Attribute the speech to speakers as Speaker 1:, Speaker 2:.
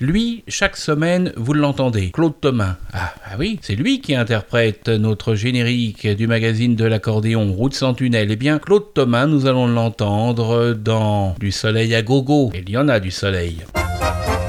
Speaker 1: Lui, chaque semaine, vous l'entendez. Claude Thomas. Ah oui, c'est lui qui interprète notre générique du magazine de l'accordéon Route sans tunnel. Eh bien, Claude Thomas, nous allons l'entendre dans Du soleil à gogo. Il y en a du soleil.